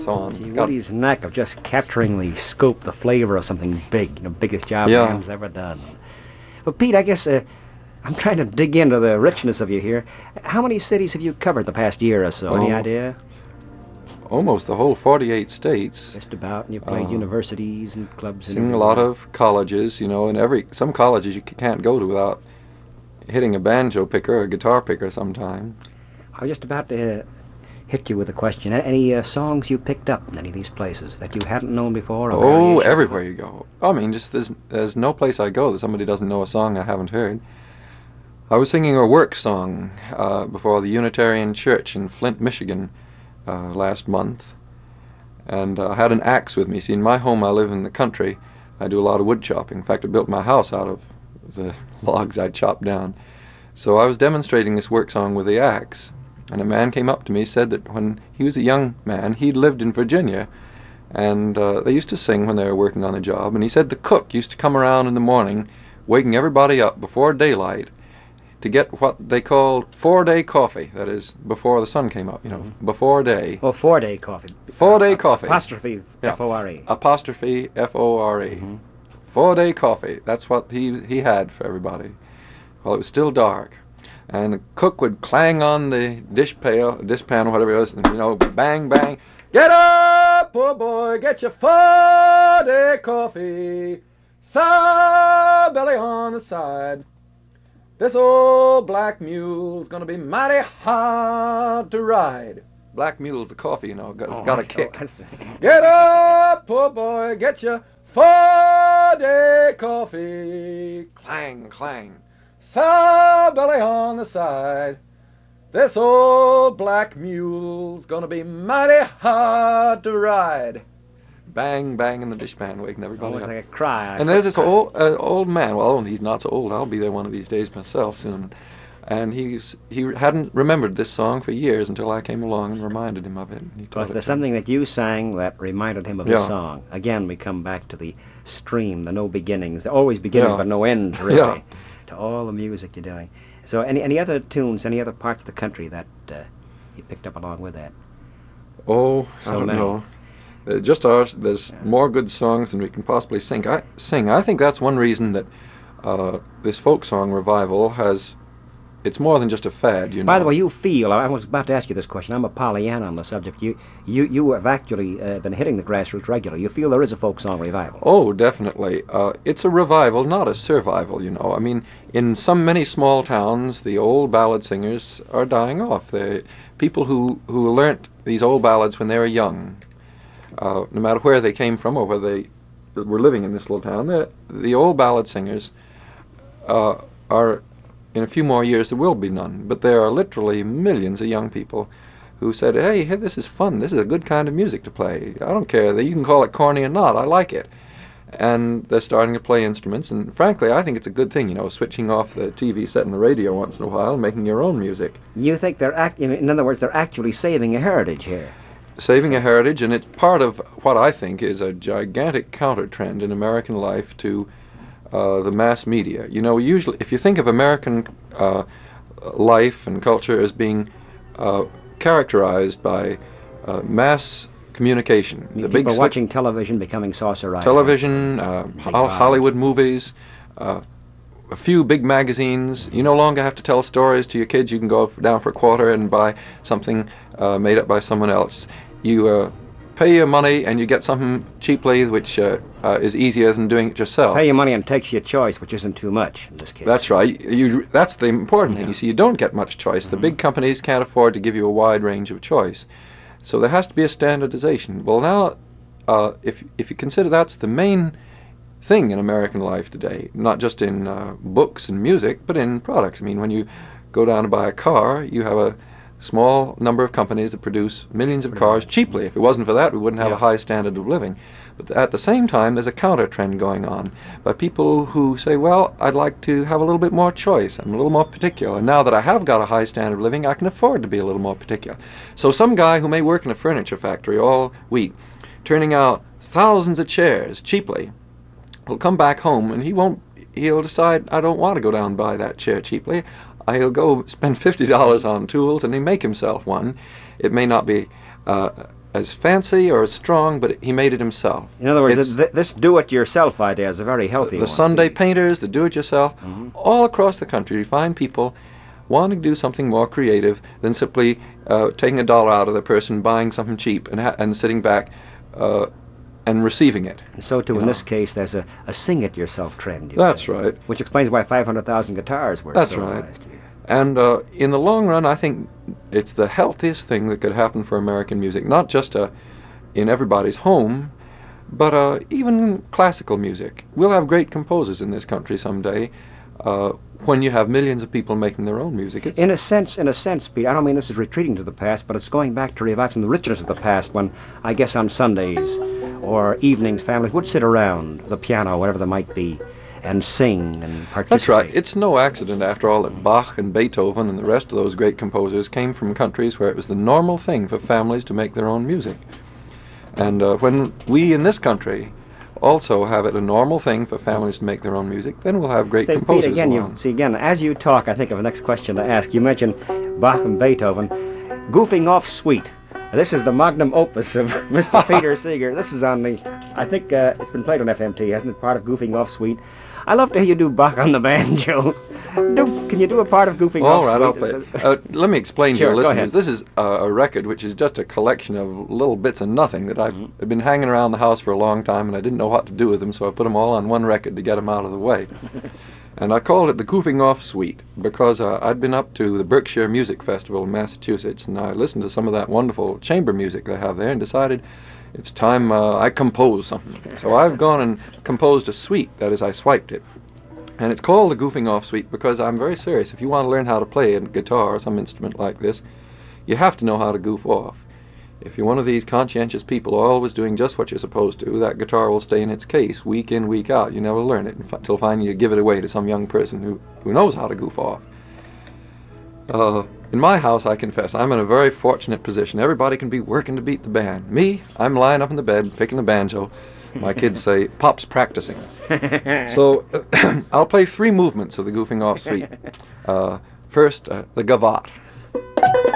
so on. Gee, Woody's knack of just capturing the scope, the flavor of something big, biggest job Ham's ever done. But Pete, I guess I'm trying to dig into the richness of you here. How many cities have you covered the past year or so? Any idea? Almost the whole 48 states. Just about. And you played universities and clubs. Sing a lot of colleges, and some colleges you can't go to without hitting a banjo picker or a guitar picker sometime. I was just about to hit you with a question. Any songs you picked up in any of these places that you hadn't known before? Oh, everywhere you go. I mean, just there's no place I go that somebody doesn't know a song I haven't heard. I was singing a work song before the Unitarian Church in Flint, Michigan last month, and I had an axe with me. See, in my home, I live in the country. I do a lot of wood chopping. In fact, I built my house out of the logs I chopped down. So I was demonstrating this work song with the axe. And a man came up to me, said that when he was a young man, he'd lived in Virginia, and they used to sing when they were working on a job, and he said the cook used to come around in the morning, waking everybody up before daylight, to get what they called 4-day coffee, that is, before the sun came up, before day. Oh, 4-day coffee. 4-day coffee. Apostrophe F-O-R-E. Apostrophe F-O-R-E. 4-day coffee, that's what he had for everybody, while it was still dark. And the cook would clang on the dishpan or whatever it was, and, bang, bang. Get up, poor boy, get your 4-day coffee. Sour belly on the side. This old black mule's gonna be mighty hard to ride. Black mule's the coffee, it's got a kick. Get up, poor boy, get your 4-day coffee. Clang, clang. Sour belly on the side. This old black mule's gonna be mighty hard to ride. Bang, bang in the dishpan, waking everybody up. Like a cry. And there's this old man. Well, he's not so old. I'll be there one of these days myself soon. And he hadn't remembered this song for years until I came along and reminded him of it. Was there something that you sang that reminded him of the song? Again, we come back to the stream, the no beginnings. Always beginning but no ends, really. Yeah. To all the music you're doing. So any other tunes, any other parts of the country that you picked up along with that? Oh, I don't know. Just ours, there's more good songs than we can possibly sing. I think that's one reason that this folk song revival it's more than just a fad, By the way, I was about to ask you this question. I'm a Pollyanna on the subject. You have actually been hitting the grassroots regularly. You feel there is a folk song revival? Oh, definitely. It's a revival, not a survival, I mean, in many small towns, the old ballad singers are dying off. The people who learnt these old ballads when they were young, no matter where they came from or whether they were living in this little town, the old ballad singers are... In a few more years, there will be none, but there are literally millions of young people who said, hey, this is fun. This is a good kind of music to play. I don't care. You can call it corny or not. I like it. And they're starting to play instruments, and frankly, I think it's a good thing, switching off the TV set and the radio once in a while and making your own music. You think in other words, they're actually saving a heritage here? Saving a heritage, and it's part of what I think is a gigantic counter-trend in American life to the mass media. Usually, if you think of American life and culture as being characterized by mass communication, people watching television, becoming saucer-eyed. Television, Hollywood movies, a few big magazines. You no longer have to tell stories to your kids. You can go down for a quarter and buy something made up by someone else. You pay your money and you get something cheaply, which is easier than doing it yourself. Pay your money and takes your choice, which isn't too much in this case. That's right. That's the important thing. You see, you don't get much choice. The big companies can't afford to give you a wide range of choice. So there has to be a standardization. Well, now, if you consider that's the main thing in American life today, not just in books and music, but in products. I mean, when you go down to buy a car, you have a small number of companies that produce millions of cars cheaply. If it wasn't for that, we wouldn't have a high standard of living. But at the same time, there's a counter trend going on by people who say, well, I'd like to have a little bit more choice. I'm a little more particular. And now that I have got a high standard of living, I can afford to be a little more particular. So some guy who may work in a furniture factory all week, turning out thousands of chairs cheaply, will come back home and he'll decide, I don't want to go down and buy that chair cheaply. He'll go spend $50 on tools and he make himself one. It may not be as fancy or as strong, but he made it himself. In other words, this do-it-yourself idea is a very healthy one. The Sunday painters, the do-it-yourself, all across the country, you find people wanting to do something more creative than simply taking $1 out of the person, buying something cheap, and sitting back and receiving it. And so, too, in this case, there's a sing-it-yourself trend. That's right. Which explains why 500,000 guitars were sold last year. And in the long run, I think it's the healthiest thing that could happen for American music, not just in everybody's home, but even classical music. We'll have great composers in this country someday when you have millions of people making their own music. In a sense, Pete, I don't mean this is retreating to the past, but it's going back to reviving the richness of the past when, I guess on Sundays or evenings, families would sit around the piano, whatever there might be, and sing and participate. That's right. It's no accident, after all, that Bach and Beethoven and the rest of those great composers came from countries where it was the normal thing for families to make their own music. And when we in this country also have it a normal thing for families to make their own music, then we'll have great composers Pete, again, along. Again, as you talk, I think of the next question to ask. You mentioned Bach and Beethoven. Goofing Off Suite. This is the magnum opus of Mr. Peter Seeger. This is on the, I think it's been played on FMT, hasn't it? Part of Goofing Off Suite. I love to hear you do Bach on the banjo. Can you do a part of Goofing Off Suite? All right, I'll play it. Let me explain to your listeners. Go ahead. This is a record which is just a collection of little bits of nothing that I've been hanging around the house for a long time, and I didn't know what to do with them, so I put them all on one record to get them out of the way. And I called it the Goofing Off Suite because I'd been up to the Berkshire Music Festival in Massachusetts, and I listened to some of that wonderful chamber music they have there and decided it's time I compose something. So I've gone and composed a suite, that is, I swiped it. And it's called the Goofing Off Suite because I'm very serious. If you want to learn how to play a guitar or some instrument like this, you have to know how to goof off. If you're one of these conscientious people always doing just what you're supposed to, that guitar will stay in its case week in, week out. You never learn it until finally you give it away to some young person who knows how to goof off. In my house, I confess, I'm in a very fortunate position. Everybody can be working to beat the band. Me, I'm lying up in the bed, picking the banjo. My kids say, Pop's practicing. So I'll play 3 movements of the Goofing Off Suite. First, the gavotte.